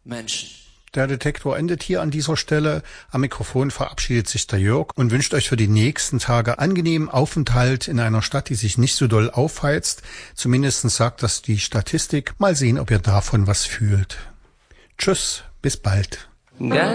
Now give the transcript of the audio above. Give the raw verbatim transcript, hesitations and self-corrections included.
Menschen. Der Detektor endet hier an dieser Stelle. Am Mikrofon verabschiedet sich der Jörg und wünscht euch für die nächsten Tage angenehmen Aufenthalt in einer Stadt, die sich nicht so doll aufheizt. Zumindest sagt das die Statistik. Mal sehen, ob ihr davon was fühlt. Tschüss, bis bald.